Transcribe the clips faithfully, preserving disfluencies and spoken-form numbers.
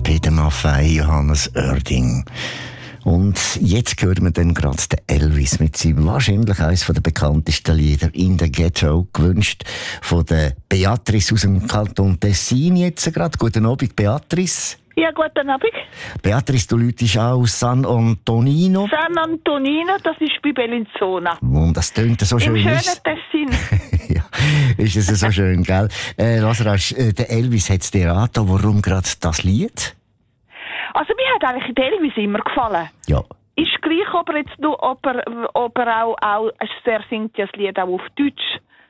Peter Maffay, Johannes Oerding. Und jetzt hören wir dann gerade den Elvis mit seinem wahrscheinlich eines der bekanntesten Lieder «In the Ghetto», gewünscht von der Beatrice aus dem Kanton Tessin jetzt gerade. Guten Abend, Beatrice. Ja, guten Abend. Beatrice, du läutest auch aus San Antonino. San Antonino, das ist bei Bellinzona. Und das tönt so schön. Im schönen ist. Tessin. Ja, ist es so schön, gell? Äh, Lazarus, äh, der Elvis hat es dir angetan. Warum gerade das Lied? Also mir hat eigentlich der Elvis immer gefallen. Ja. Ist gleich, ob er jetzt nur, ob er, ob er auch, auch, er singt ja das Lied auch auf Deutsch.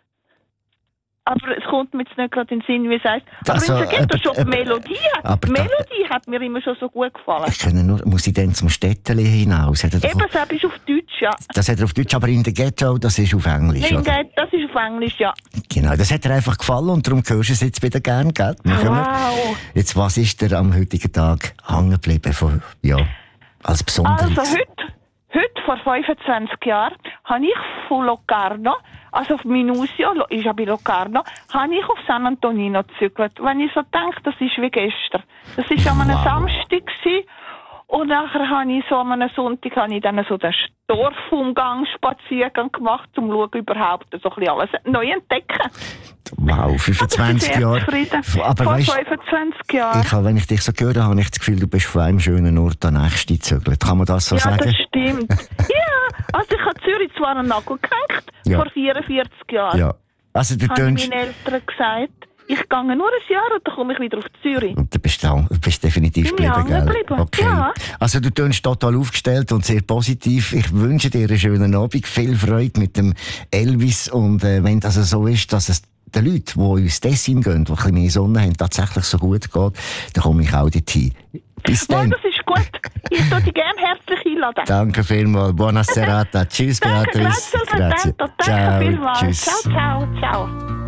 Aber es kommt mir jetzt nicht gerade in den Sinn, wie es heisst. Aber Also, also, es gibt schon die äh, Melodie. aber Die da- Melodie hat mir immer schon so gut gefallen. Ich kann nur, muss ich dann zum Städteli hinaus? Hat er Eben, davon- das ist auf Deutsch, ja. Das hat er auf Deutsch, aber in der Ghetto, das ist auf Englisch, Nein, oder? das ist auf Englisch, ja. Genau, das hat dir einfach gefallen und darum hörst du es jetzt wieder gern, gell? Machen wir. Wow. Jetzt, was ist dir am heutigen Tag hängen geblieben von, ja, als Besonderes? Also heute, heute vor fünfundzwanzig Jahren, habe ich von Locarno, also auf Minusio, Lo- ist ja bei Locarno, habe ich auf San Antonino gezügelt. Wenn ich so denke, das ist wie gestern. Das war an einem Wow. Samstag gewesen. Und nachher habe ich so an einem Sonntag habe ich dann so den Dorfumgang, Spaziergang gemacht, um zu schauen, überhaupt so ein bisschen alles neu entdecken. Wow, fünfundzwanzig Jahre. Zufrieden. Aber Vor weißt, fünfundzwanzig Jahren. ich, habe, wenn ich dich so höre, habe ich das Gefühl, du bist von einem schönen Ort an den nächsten gezögert. Kann man das so Ja, sagen? das stimmt. Ja, also ich habe Zürich zwar einen Nagel gehängt, Ja. vor vierundvierzig Jahren. Ja. Also du Habe tönst... ich meinen Eltern gesagt, ich gehe nur ein Jahr und dann komme ich wieder auf Zürich. Und du bist, da, du bist definitiv Bin ich geblieben, hängen gell? geblieben, Okay. ja. Also du tönst total aufgestellt und sehr positiv. Ich wünsche dir einen schönen Abend, viel Freude mit dem Elvis. Und äh, wenn das so ist, dass es den Leuten, die ins Tessin gehen, die ein bisschen mehr Sonne haben, tatsächlich so gut geht, dann komme ich auch dorthin. Bis Ja, dann. das ist gut. Ich würde dich gerne herzlich einladen. Danke vielmals. Buona serata. Tschüss, Danke, Beatrice. grazie, Grazie. Danke Ciao. vielmals. Tschüss. Ciao, ciao, ciao.